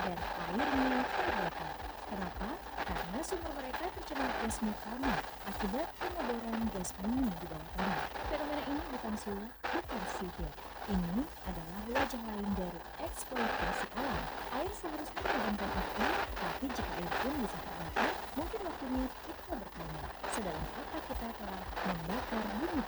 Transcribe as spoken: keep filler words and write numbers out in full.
dan airnya terbakar. Kenapa? Karena sumber mereka tercemar gas metana akibat pengeboran gas bumi di bawah tanah. Fenomena ini bukan sulap, bukan sihir. Ini adalah wajah lain dari eksploitasi alam. Air seharusnya memadamkan api, tapi jika air pun bisa terbakar, mungkin waktunya kita bertanya, sedalam apa kita telah membakar bumi